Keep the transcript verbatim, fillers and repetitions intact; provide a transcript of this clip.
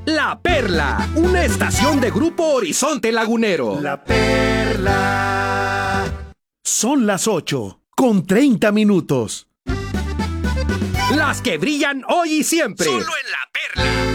La Perla, una estación de Grupo Horizonte Lagunero. La Perla. Son las ocho, con treinta minutos. Las que brillan hoy y siempre. Solo en La Perla.